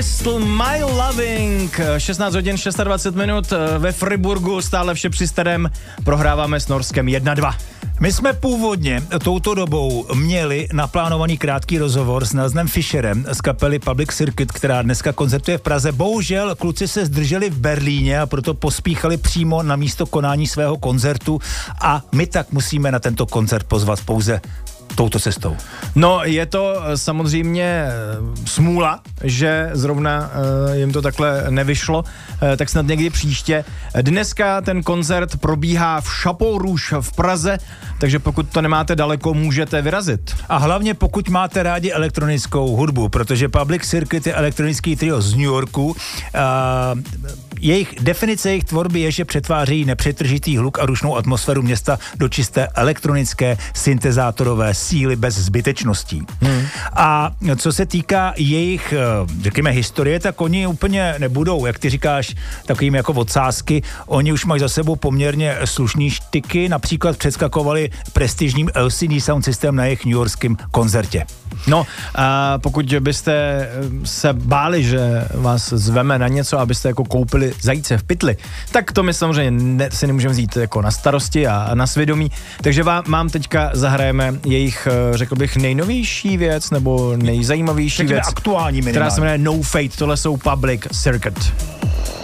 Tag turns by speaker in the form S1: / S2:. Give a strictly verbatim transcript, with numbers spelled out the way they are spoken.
S1: Still My Loving, šestnáct hodin dvacet šest minut ve Friburgu, stále vše při starém, prohráváme s Norskem jedna dva.
S2: My jsme původně touto dobou měli naplánovaný krátký rozhovor s Nelsem Fischerem z kapely Public Circuit, která dneska koncertuje v Praze. Bohužel kluci se zdrželi v Berlíně a proto pospíchali přímo na místo konání svého koncertu a my tak musíme na tento koncert pozvat pouze touto cestou.
S1: No, je to samozřejmě smůla, že zrovna uh, jim to takhle nevyšlo, uh, tak snad někdy příště. Dneska ten koncert probíhá v Chapeau Rouge v Praze, takže pokud to nemáte daleko, můžete vyrazit.
S2: A hlavně pokud máte rádi elektronickou hudbu, protože Public Circuit je elektronický trio z New Yorku. Uh, jejich definice jejich tvorby je, že přetvářejí nepřetržitý hluk a rušnou atmosféru města do čisté elektronické syntezátorové síly bez zbytečností. Hmm. A co se týká jejich, řekněme, historie, tak oni úplně nebudou, jak ty říkáš, takovými jako odsázky. Oni už mají za sebou poměrně slušný štyky, například předskakovali prestižním L C D sound system na jejich newyorském koncertě.
S1: No, a pokud byste se báli, že vás zveme na něco, abyste jako koupili zajíce v pytli, tak to my samozřejmě ne, si nemůžeme vzít jako na starosti a, a na svědomí. Takže vám, mám teďka zahrajeme jejich, řekl bych, nejnovější věc, nebo nejzajímavější
S2: Řekněme
S1: věc,
S2: aktuální minimálně,
S1: která se jmenuje No Fate. Tohle jsou Public Circuit.